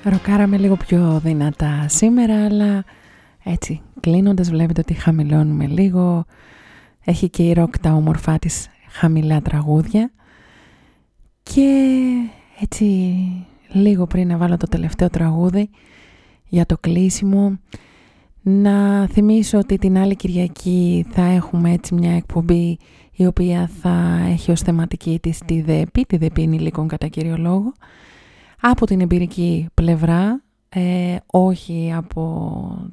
Ροκάραμε λίγο πιο δυνατά σήμερα, αλλά έτσι κλείνοντας βλέπετε ότι χαμηλώνουμε λίγο. Έχει και η ροκ τα όμορφά της χαμηλά τραγούδια. Και έτσι λίγο πριν να βάλω το τελευταίο τραγούδι για το κλείσιμο, να θυμίσω ότι την άλλη Κυριακή θα έχουμε έτσι μια εκπομπή η οποία θα έχει ως θεματική της τη ΔΕΠΗ ενηλίκων κατά κύριο λόγο, από την εμπειρική πλευρά, όχι από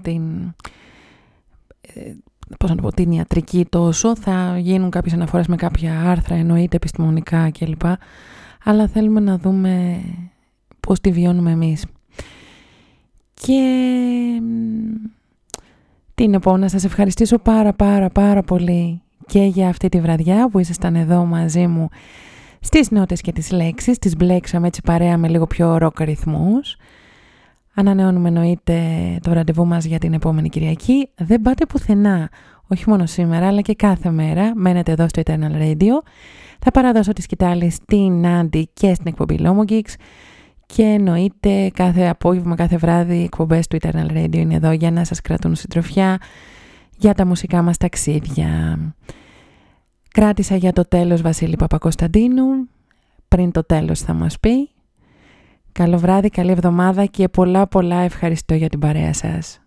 την ιατρική τόσο. Θα γίνουν κάποιες αναφορές με κάποια άρθρα, εννοείται επιστημονικά κλπ. Αλλά θέλουμε να δούμε πώς τη βιώνουμε εμείς. Και τι να πω, να σας ευχαριστήσω πάρα πολύ και για αυτή τη βραδιά που ήσασταν εδώ μαζί μου στις νότες και τις λέξεις. Τις μπλέξαμε έτσι παρέα με λίγο πιο ροκ ρυθμούς. Ανανεώνουμε εννοείται το ραντεβού μας για την επόμενη Κυριακή. Δεν πάτε πουθενά, όχι μόνο σήμερα αλλά και κάθε μέρα. Μένετε εδώ στο Eternal Radio. Θα παραδώσω τη σκητάλη στην Άντι και στην εκπομπή Lomo Geeks. Και εννοείται κάθε απόγευμα, κάθε βράδυ οι εκπομπές του Eternal Radio είναι εδώ για να σας κρατούν συντροφιά για τα μουσικά μας ταξίδια. Κράτησα για το τέλος Βασίλη Παπακοσταντίνου, πριν το τέλος θα μας πει. Καλό βράδυ, καλή εβδομάδα και πολλά ευχαριστώ για την παρέα σας.